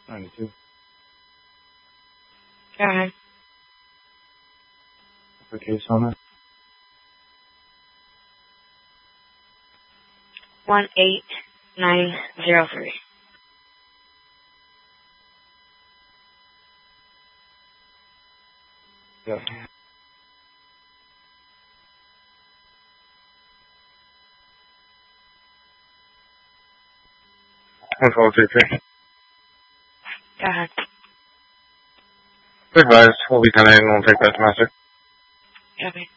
92. Go ahead. The case on it? 18903. Yeah. 11233. Go ahead. Advise, we'll be 10-8 and we'll take that to master. Copy.